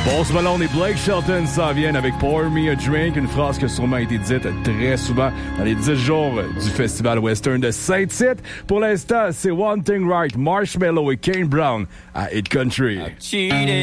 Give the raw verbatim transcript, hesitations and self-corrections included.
Post Malone et Blake Shelton s'en viennent avec Pour Me a Drink, une phrase qui a sûrement été dite très souvent dans les dix jours du Festival Western de Saint-Tite. Pour l'instant, c'est One Thing Right, Marshmello et Kane Brown à Hit Country.